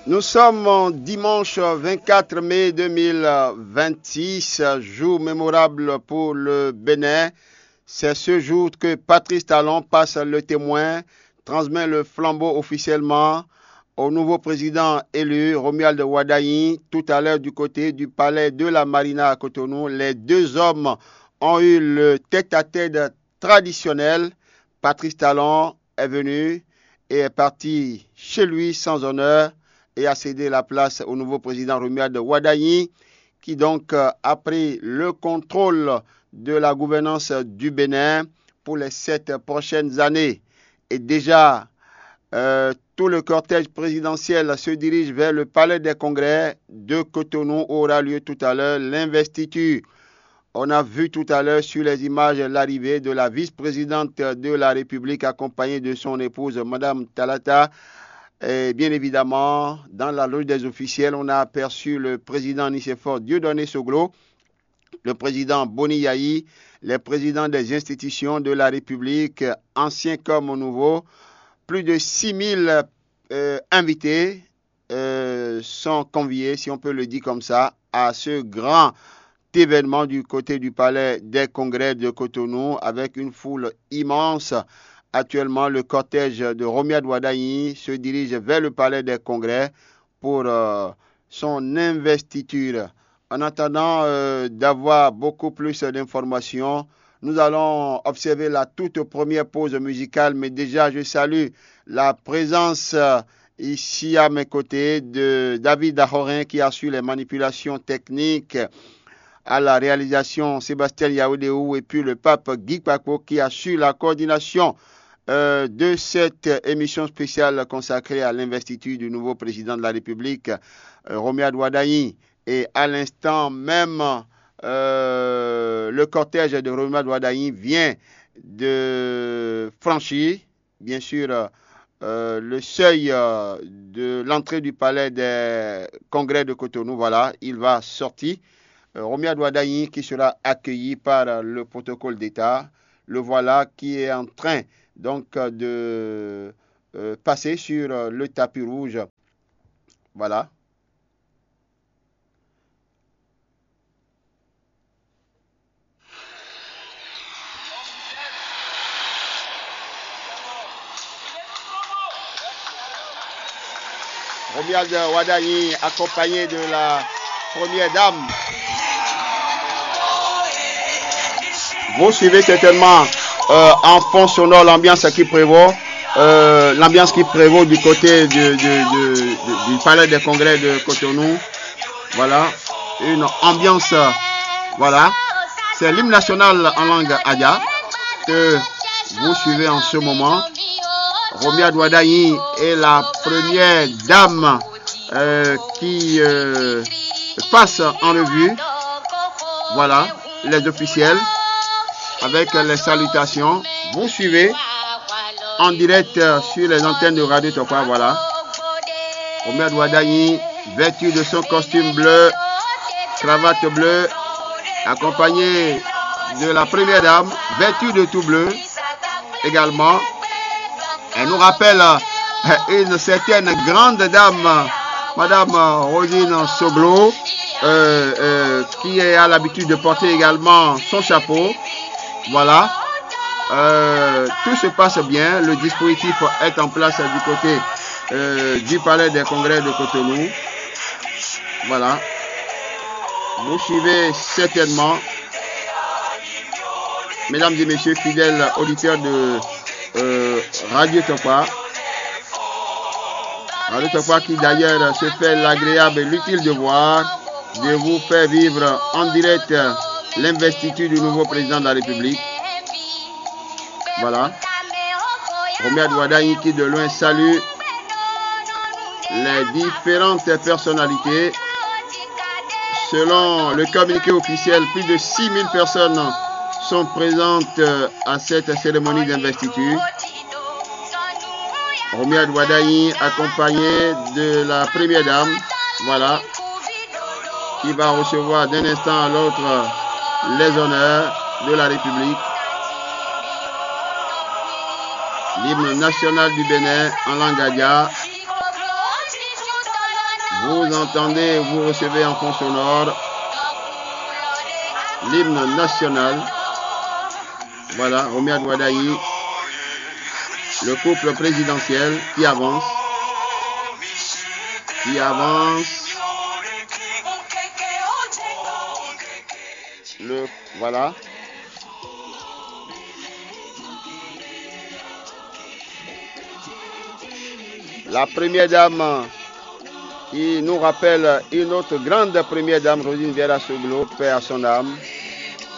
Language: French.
Nous sommes dimanche 24 mai 2026, jour mémorable pour le Bénin. C'est ce jour que Patrice Talon passe le témoin, transmet le flambeau officiellement au nouveau président élu, Romuald Wadayi, tout à l'heure du côté du palais de la Marina à Cotonou. Les deux hommes ont eu le tête-à-tête traditionnel. Patrice Talon est venu et est parti chez lui sans honneur et a cédé la place au nouveau président Romuald Wadayi, qui donc a pris le contrôle de la gouvernance du Bénin pour les 7 prochaines années. Et déjà, tout le cortège présidentiel se dirige vers le palais des congrès de Cotonou où aura lieu tout à l'heure l'investiture. On a vu tout à l'heure sur les images l'arrivée de la vice-présidente de la République accompagnée de son épouse, Mme Talata. Et bien évidemment, dans la loge des officiels, on a aperçu le président Nicéphore Dieudonné Soglo, le président Boni Yahi, les présidents des institutions de la République, anciens comme nouveaux. Plus de 6000 invités sont conviés, si on peut le dire comme ça, à ce grand événement du côté du palais des congrès de Cotonou avec une foule immense. Actuellement, le cortège de Romuald Wadayi se dirige vers le palais des congrès pour son investiture. En attendant d'avoir beaucoup plus d'informations, nous allons observer la toute première pause musicale, mais déjà je salue la présence ici à mes côtés de David Ahorin qui assure les manipulations techniques, à la réalisation Sébastien Yaoudéou et puis le pape Guy Kpako qui assure la coordination de cette émission spéciale consacrée à l'investiture du nouveau président de la République, Romuald Wadayi. Et à l'instant même, le cortège de Romuald Wadayi vient de franchir, bien sûr, le seuil de l'entrée du palais des congrès de Cotonou. Voilà, il va sortir. Romuald Wadayi qui sera accueilli par le protocole d'État. Le voilà qui est en train donc de passer sur le tapis rouge. Voilà. Romuald Wadayi accompagné de la première dame. Vous suivez certainement en fond sonore l'ambiance qui prévaut. Du côté du palais des congrès de Cotonou. Voilà, une ambiance, voilà. C'est l'hymne national en langue Adja que vous suivez en ce moment. Romuald Wadayi est la première dame qui passe en revue, voilà, les officiels avec les salutations. Vous suivez en direct sur les antennes de Radio Tokwa, voilà. Romuald Wadayi, vêtu de son costume bleu, cravate bleue, accompagné de la première dame, vêtue de tout bleu également. Elle nous rappelle une certaine grande dame, Madame Rosine Soglo, qui a l'habitude de porter également son chapeau. Voilà. Tout se passe bien. Le dispositif est en place du côté du palais des congrès de Cotonou. Voilà. Vous suivez certainement, mesdames et messieurs, fidèles auditeurs de Radio Tokwa. Radio Tokwa qui d'ailleurs se fait l'agréable et l'utile devoir de vous faire vivre en direct l'investiture du nouveau président de la République. Voilà. Romuald Wadayi qui de loin salue les différentes personnalités. Selon le communiqué officiel, plus de 6000 personnes sont présentes à cette cérémonie d'investiture. Romuald Wadayi accompagné de la première dame, voilà, qui va recevoir d'un instant à l'autre les honneurs de la République. L'hymne national du Bénin en langue Adja. Vous entendez, vous recevez en fond sonore l'hymne national. Voilà, Omiad Wadayi, le couple présidentiel qui avance. Voilà. La première dame qui nous rappelle une autre grande première dame, Rosine Vieira Soglo, paix à son âme.